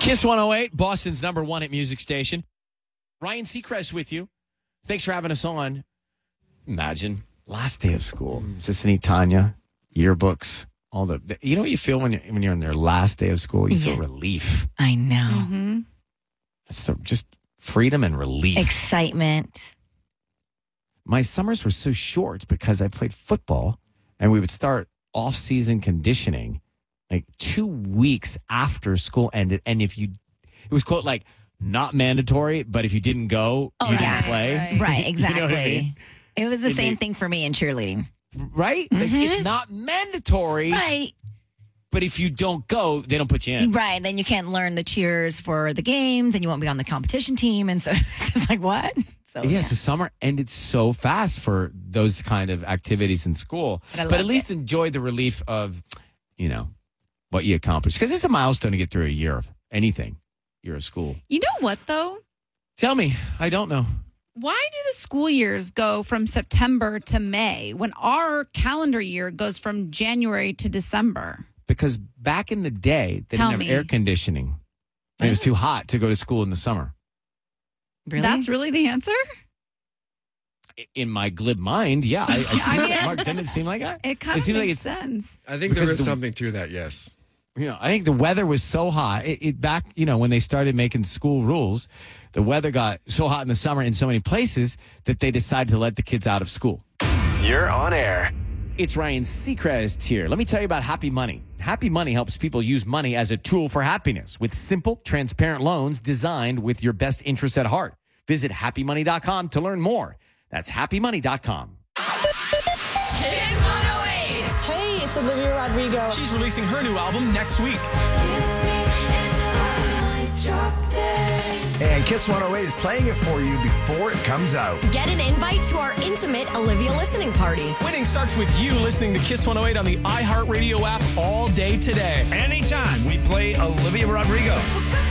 Kiss 108, Boston's number one hit music station. Ryan Seacrest with you. Thanks for having us on. Imagine, last day of school. Just need Tanya, yearbooks, all the. You know what you feel when you're in their last day of school? You feel relief. I know. Mm-hmm. It's just freedom and relief. Excitement. My summers were so short because I played football, and we would start off-season conditioning like 2 weeks after school ended. And it was quote like not mandatory, but if you didn't go, you didn't play. Right, exactly. You know what I mean? It was the same thing for me in cheerleading. Right? Like, it's not mandatory. Right. But if you don't go, they don't put you in. Right. Then you can't learn the cheers for the games and you won't be on the competition team. And so it's just like, what? So, yes, the summer ended so fast for those kind of activities in school. But at least enjoy the relief of, what you accomplished. Because it's a milestone to get through a year of anything, year of school. You know what, though? Tell me. I don't know. Why do the school years go from September to May when our calendar year goes from January to December? Because back in the day, they didn't have air conditioning. And it was too hot to go to school in the summer. Really? That's really the answer? In my glib mind, yeah. Mark, doesn't it seem like that? It kind of makes sense. I think there is something to that, yes. I think the weather was so hot. Back, when they started making school rules, the weather got so hot in the summer in so many places that they decided to let the kids out of school. You're on air. It's Ryan Seacrest here. Let me tell you about Happy Money. Happy Money helps people use money as a tool for happiness with simple, transparent loans designed with your best interests at heart. Visit happymoney.com to learn more. That's happymoney.com. Kiss 108. Hey, it's Olivia Rodrigo. She's releasing her new album next week. And Kiss 108 is playing it for you before it comes out. Get an invite to our intimate Olivia listening party. Winning starts with you listening to Kiss 108 on the iHeartRadio app all day today. Anytime we play Olivia Rodrigo.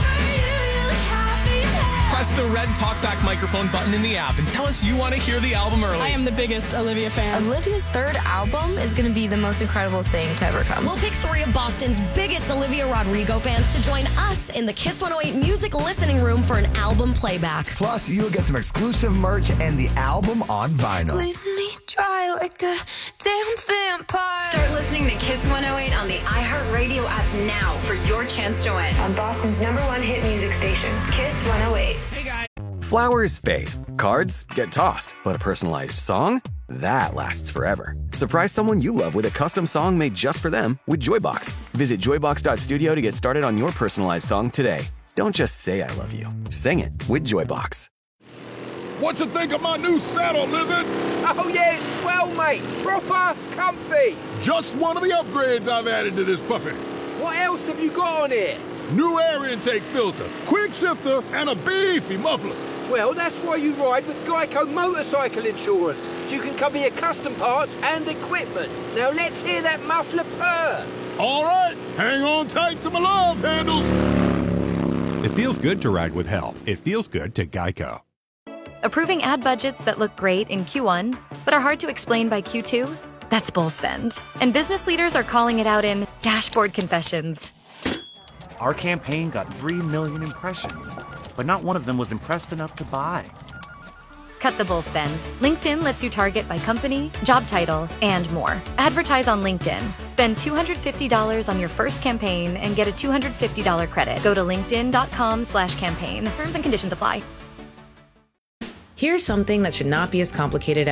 Press the red talkback microphone button in the app and tell us you want to hear the album early. I am the biggest Olivia fan. Olivia's third album is going to be the most incredible thing to ever come. We'll pick 3 of Boston's biggest Olivia Rodrigo fans to join us in the Kiss 108 music listening room for an album playback. Plus, you'll get some exclusive merch and the album on vinyl. Bleed me dry like a damn vampire. Start listening to Kiss 108 on the iHeartRadio app now for your chance to win. On Boston's number one hit music station, Kiss 108. Flowers fade, cards get tossed, but a personalized song? That lasts forever. Surprise someone you love with a custom song made just for them with Joybox. Visit joybox.studio to get started on your personalized song today. Don't just say I love you. Sing it with Joybox. What you think of my new saddle, Lizard? Oh, yeah, it's swell, mate. Proper comfy. Just one of the upgrades I've added to this puppy. What else have you got on here? New air intake filter, quick shifter, and a beefy muffler. Well, that's why you ride with Geico Motorcycle Insurance, so you can cover your custom parts and equipment. Now let's hear that muffler purr. All right, hang on tight to my love handles. It feels good to ride with help. It feels good to Geico. Approving ad budgets that look great in Q1, but are hard to explain by Q2? That's bull spend. And business leaders are calling it out in dashboard confessions. Our campaign got 3 million impressions, but not one of them was impressed enough to buy. Cut the bull spend. LinkedIn lets you target by company, job title, and more. Advertise on LinkedIn. Spend $250 on your first campaign and get a $250 credit. Go to linkedin.com/campaign. Terms and conditions apply. Here's something that should not be as complicated